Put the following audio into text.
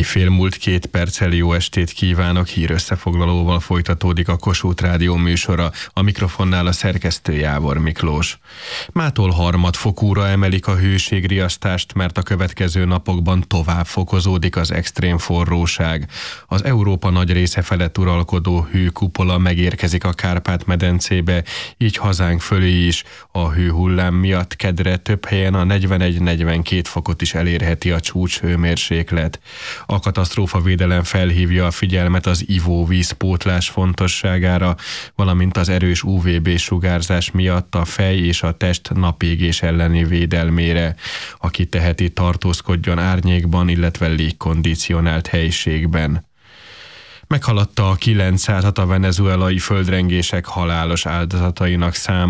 Éjfél múlt 2 perccel jó estét kívánok, hírösszefoglalóval folytatódik a Kossuth Rádió műsora, a mikrofonnál a szerkesztő Jávor Miklós. Mától harmadfokúra emelik a hőségriasztást, mert a következő napokban tovább fokozódik az extrém forróság. Az Európa nagy része felett uralkodó hőkupola megérkezik a Kárpát-medencébe, így hazánk fölé is. A hőhullám miatt kedre több helyen a 41-42 fokot is elérheti a csúcshőmérséklet. A katasztrófavédelem felhívja a figyelmet az ivóvízpótlás fontosságára, valamint az erős UVB-sugárzás miatt a fej és a test napégés elleni védelmére. Aki teheti, tartózkodjon árnyékban, illetve légkondicionált helyiségben. Meghaladta a 900-at a venezuelai földrengések halálos áldozatainak száma.